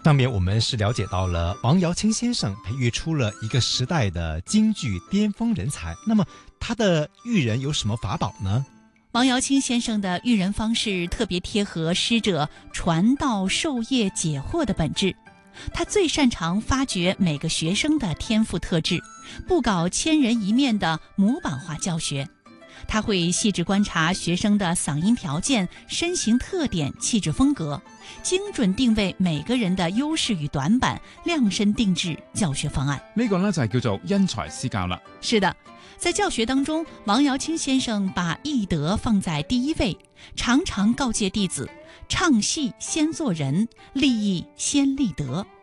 上面我们是了解到了王瑶卿先生培育出了一个时代的京剧巅峰人才，那么他的育人有什么法宝呢？ 王瑶卿先生的育人方式特别贴合师者传道授业解惑的本质，他最擅长发掘每个学生的天赋特质，不搞千人一面的模板化教学。他会细致观察学生的嗓音条件、身形特点、气质风格，精准定位每个人的优势与短板，量身定制教学方案。 呢個呢就係叫做因材施教啦。 是的，在教学当中，王瑶卿先生把义德放在第一位，常常告诫弟子：唱戏先做人，立义先立德。